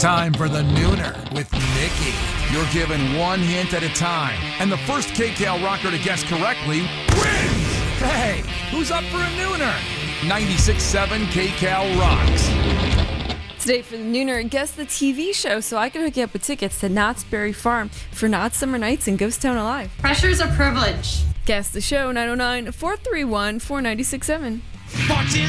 Time for the Nooner with Nikki. You're given one hint at a time, and the first KCAL rocker to guess correctly wins! Hey, who's up for a Nooner? 96.7 KCAL rocks. Today for the Nooner, guess the TV show so I can hook you up with tickets to Knott's Berry Farm for Knott's Summer Nights and Ghost Town Alive. Pressure's a privilege. Guess the show, 909-431-4967. Marching